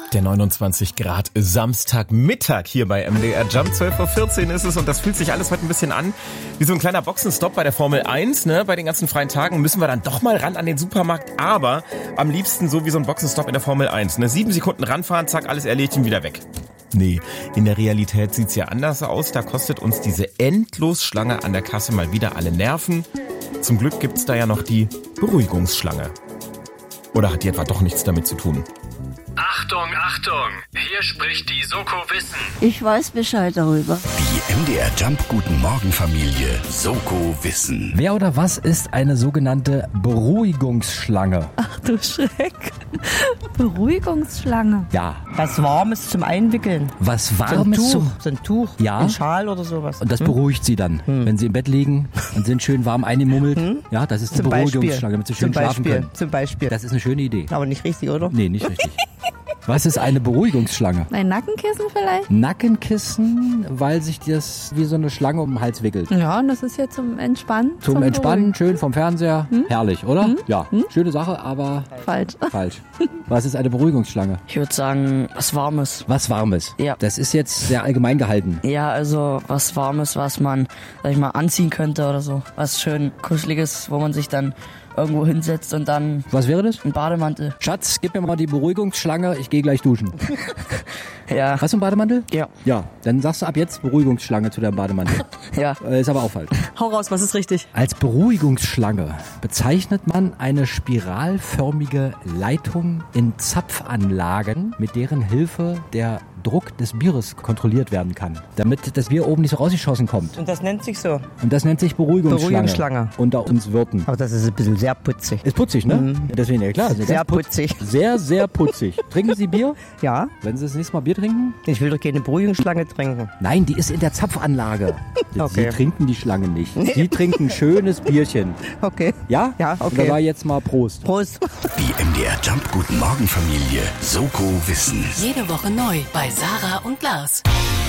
Der 29 Grad Samstagmittag hier bei MDR Jump. 12.14 Uhr ist es und das fühlt sich alles heute ein bisschen an wie so ein kleiner Boxenstopp bei der Formel 1. Ne? Bei den ganzen freien Tagen müssen wir dann doch mal ran an den Supermarkt, aber am liebsten so wie so ein Boxenstopp in der Formel 1. Ne? 7 Sekunden ranfahren, zack, alles erledigt und wieder weg. Nee, in der Realität sieht's ja anders aus. Da kostet uns diese Endlosschlange an der Kasse mal wieder alle Nerven. Zum Glück gibt's da ja noch die Beruhigungsschlange. Oder hat die etwa doch nichts damit zu tun? Achtung, Achtung! Hier spricht die Soko Wissen. Ich weiß Bescheid darüber. Die MDR Jump Guten Morgen Familie Soko Wissen. Wer oder was ist eine sogenannte Beruhigungsschlange? Ach du Schreck. Beruhigungsschlange. Ja. Was Warmes zum Einwickeln. Was Warmes So ein Tuch, Ja. ein Schal oder sowas. Und das beruhigt sie dann, wenn sie im Bett liegen und sind schön warm eingemummelt. Ja, das ist eine Beruhigungsschlange, damit sie schön schlafen können. Zum Beispiel. Das ist eine schöne Idee. Aber nicht richtig, oder? Nee, nicht richtig. Was ist eine Beruhigungsschlange? Ein Nackenkissen vielleicht? Nackenkissen, weil sich das wie so eine Schlange um den Hals wickelt. Ja, und das ist ja zum Entspannen. Zum Entspannen, schön vom Fernseher. Herrlich, oder? Ja, schöne Sache, aber Falsch. falsch. Was ist eine Beruhigungsschlange? Ich würde sagen, was Warmes. Was Warmes. Ja. Das ist jetzt sehr allgemein gehalten. Ja, also was Warmes, was man, sag ich mal, anziehen könnte oder so. Was schön Kuscheliges, wo man sich dann irgendwo hinsetzt und dann Was wäre das? ein Bademantel. Schatz, gib mir mal die Beruhigungsschlange, ich gehe gleich duschen. Ja, Hast du einen Bademantel? ja, Ja, dann sagst du ab jetzt Beruhigungsschlange zu deinem Bademantel. ja. Ist aber auch falsch. Hau raus, was ist richtig? Als Beruhigungsschlange bezeichnet man eine spiralförmige Leitung in Zapfanlagen, mit deren Hilfe der Druck des Bieres kontrolliert werden kann, damit das Bier oben nicht so rausgeschossen kommt. Und das nennt sich so. Und das nennt sich Beruhigungsschlange. Beruhigungsschlange. Unter uns Wirten. Aber das ist ein bisschen sehr putzig. Ist putzig, ne? Deswegen, ja klar. Sehr putzig. Sehr, sehr putzig. Trinken Sie Bier? Ja, Wenn Sie das nächste Mal Bier trinken? ich will doch keine Beruhigungsschlange trinken. Nein, die ist in der Zapfanlage. Okay. Sie trinken die Schlange nicht. Sie trinken schönes Bierchen. Okay. Ja? Ja, okay. Und dabei jetzt mal Prost. Prost. Die MDR Jump Guten Morgen Familie Soko Wissen. Jede Woche neu bei Sarah und Lars.